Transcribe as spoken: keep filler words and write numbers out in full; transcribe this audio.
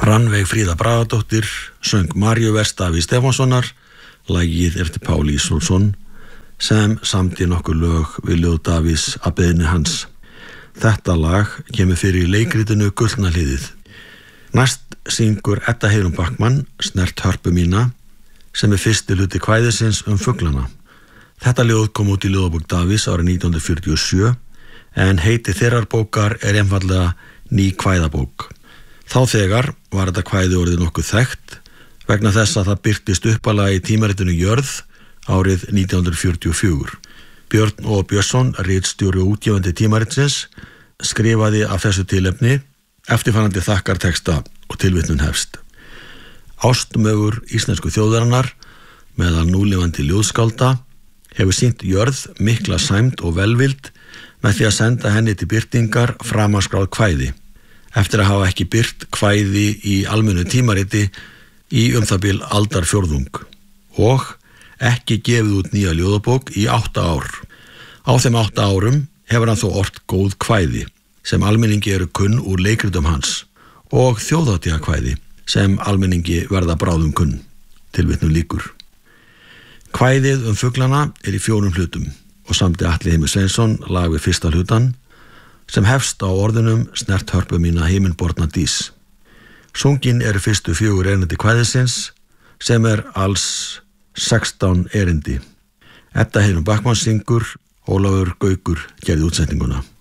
Rannveig Fríða Bragadóttir söng Maríuvers Davíðs Stefánssonar, lagið eftir Pál Ísólfsson, sem samdi nokkur lög við ljóð Davíðs að beiðni hans. Þetta lag kemur fyrir í leikritinu Gullna hliðið. Næst syngur Edda Heiðrún Backman Snert hörpu mína, sem er fyrsti hluti kvæðisins um fuglana. Þetta ljóð kom út í ljóðabók Davíðs árið nítján hundruð fjörutíu og sjö, en heiti þeirrar bókar er einfaldlega Ný kvæðabók. Þá þegar var þetta kvæði orðið nokkuð þekkt vegna þess að það birtist uppalega í tímaritinu Jörð árið nítján hundruð fjörutíu og fjögur. Björn O. Björnsson, ritstjóri og útgefandi tímaritsins, skrifaði af þessu tilefni eftirfarandi þakkarteksta og tilvitnun hefst. Ástmögur íslensku þjóðarinnar meðal núlifandi ljóðskálda hefur sýnt Jörð mikla sæmd og velvild með því að senda henni til birtingar framaskráð kvæði, eftir að hafa ekki byrt kvæði í almennu tímariti í um það bil aldarfjórðung og ekki gefið út nýja ljóðabók í átta ár. Á þeim átta árum hefur hann þó ort góð kvæði sem almenningi eru kunn úr leikritum hans og þjóðhátíðakvæði sem almenningi verða bráðum kunn. Tilvitnun lýkur. Kvæðið um fuglana er í fjórum hlutum og samdi Atli Heimir Sveinsson lag við fyrsta hlutan sem hefst á orðunum Snert hörpu mína himinborna dís. Sungin eru fyrstu fjögur erindi kvæðisins sem er alls sextán erindi. Edda Heiðrún Backman syngur, Ólafur Gaukur gerði útsendinguna.